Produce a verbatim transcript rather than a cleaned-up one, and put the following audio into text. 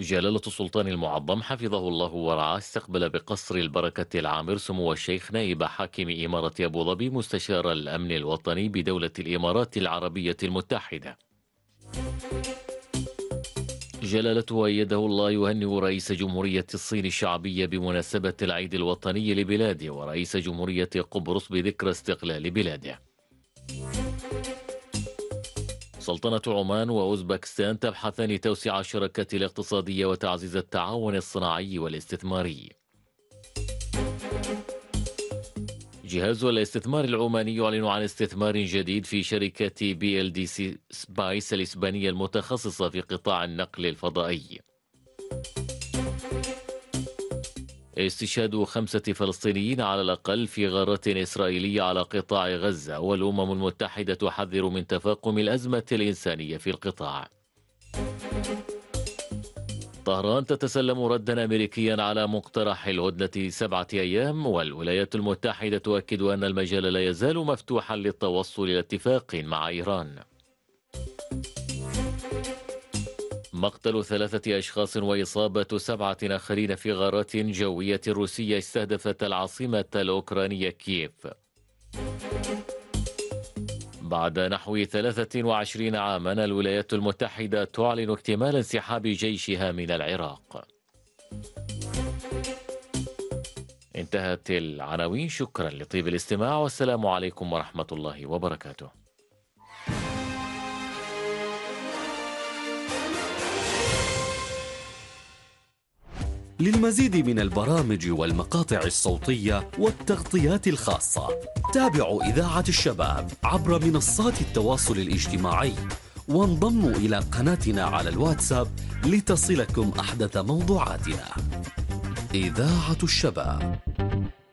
جلالة السلطان المعظم حفظه الله ورعاه استقبل بقصر البركة العامر سمو الشيخ نائب حاكم إمارة أبو ظبي مستشار الأمن الوطني بدولة الإمارات العربية المتحدة. جلالته أيده الله يهنئ رئيس جمهورية الصين الشعبية بمناسبة العيد الوطني لبلاده ورئيس جمهورية قبرص بذكرى استقلال بلاده. سلطنة عمان وأوزبكستان تبحثان توسيع الشراكة الاقتصادية وتعزيز التعاون الصناعي والاستثماري. جهاز الاستثمار العماني يعلن عن استثمار جديد في شركة بي ال دي سي سبايس الإسبانية المتخصصة في قطاع النقل الفضائي. استشهاد خمسة فلسطينيين على الأقل في غارات إسرائيلية على قطاع غزة، والأمم المتحدة تحذر من تفاقم الأزمة الإنسانية في القطاع. طهران تتسلم ردا أمريكيا على مقترح الهدنة سبعة أيام، والولايات المتحدة تؤكد أن المجال لا يزال مفتوحا للتوصل إلى اتفاق مع إيران. مقتل ثلاثة أشخاص وإصابة سبعة آخرين في غارات جوية روسية استهدفت العاصمة الأوكرانية كييف. بعد نحو ثلاثة وعشرين عاما الولايات المتحدة تعلن اكتمال انسحاب جيشها من العراق. انتهت العناوين، شكرا لطيب الاستماع والسلام عليكم ورحمة الله وبركاته. للمزيد من البرامج والمقاطع الصوتية والتغطيات الخاصة تابعوا إذاعة الشباب عبر منصات التواصل الاجتماعي وانضموا إلى قناتنا على الواتساب لتصلكم أحدث موضوعاتنا. إذاعة الشباب.